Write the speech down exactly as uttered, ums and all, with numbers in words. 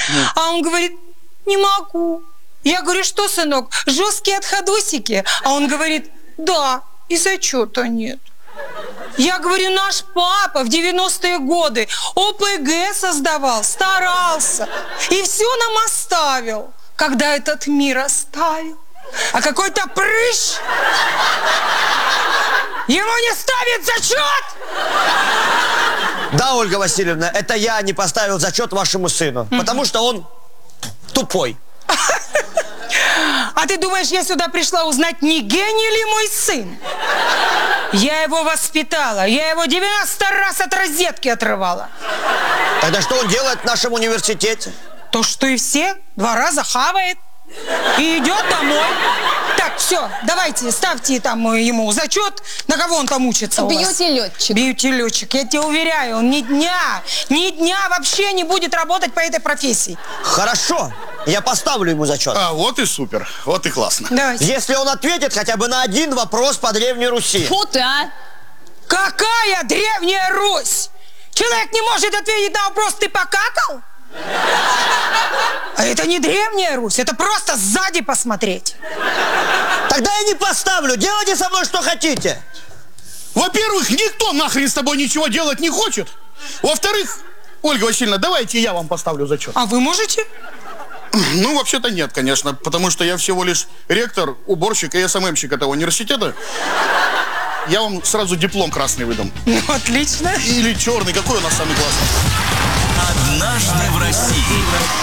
А он говорит, не могу. Я говорю, что, сынок, жесткие отходосики? А он говорит, да, и зачета нет. Я говорю, наш папа в девяностые годы О П Г создавал, старался. И все нам оставил, когда этот мир оставил. А какой-то прыщ ему не ставит зачет! Да, Ольга Васильевна, это я не поставил зачет вашему сыну, mm-hmm. потому что он тупой. А ты думаешь, я сюда пришла узнать, не гений ли мой сын? Я его воспитала, я его девяносто раз от розетки отрывала. Тогда что он делает в нашем университете? То, что и все, два раза хавает и идет домой. Так, все, давайте, ставьте там ему зачет, на кого он там учится у вас. Бьюти-летчик. Бьюти-летчик, я тебе уверяю, он ни дня, ни дня вообще не будет работать по этой профессии. Хорошо, я поставлю ему зачет. А, вот и супер, вот и классно. Давайте. Если он ответит хотя бы на один вопрос по Древней Руси. Фу ты, а! Какая Древняя Русь? Человек не может ответить на вопрос, ты покакал? А это не Древняя Русь, это просто сзади посмотреть. Тогда я не поставлю, делайте со мной что хотите. Во-первых, никто нахрен с тобой ничего делать не хочет. Во-вторых, Ольга Васильевна, давайте я вам поставлю зачет. А вы можете? Ну, вообще-то нет, конечно, потому что я всего лишь ректор, уборщик и эс эм эм-щик этого университета. Я вам сразу диплом красный выдам. Ну, отлично. Или черный, какой у нас самый классный? Однажды в России.